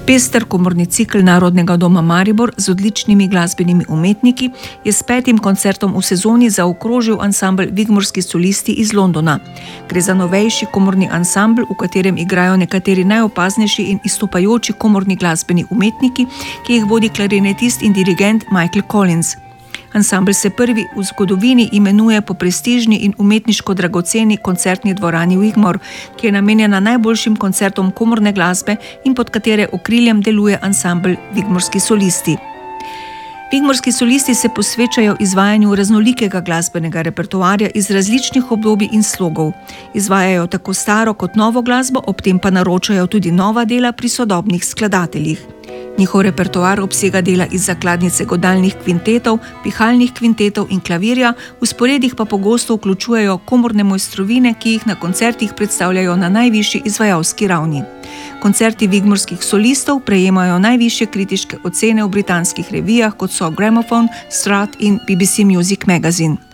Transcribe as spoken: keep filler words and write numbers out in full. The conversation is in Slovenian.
Pester komorni cikel Narodnega doma Maribor z odličnimi glasbenimi umetniki je s petim koncertom v sezoni zaokrožil ansambel Wigmorski solisti iz Londona. Gre za novejši komorni ansambel, v katerem igrajo nekateri najopaznejši in izstopajoči komorni glasbeni umetniki, ki jih vodi klarinetist in dirigent Michael Collins. Ansambel se prvi v zgodovini imenuje po prestižni in umetniško dragoceni koncertni dvorani Wigmore, ki je namenjena najboljšim koncertom komorne glasbe in pod katere okriljem deluje ansambel Wigmorski solisti. Wigmorski solisti se posvečajo izvajanju raznolikega glasbenega repertoarja iz različnih obdobij in slogov. Izvajajo tako staro kot novo glasbo, ob tem pa naročajo tudi nova dela pri sodobnih skladateljih. Njihov repertoar obsega dela iz zakladnice godalnih kvintetov, pihalnih kvintetov in klavirja, v sporedih pa pogosto vključujejo komorne mojstrovine, ki jih na koncertih predstavljajo na najvišji izvajalski ravni. Koncerti Wigmorskih solistov prejemajo najvišje kritiške ocene v britanskih revijah, kot so Gramophone, Strut in B B C Music Magazine.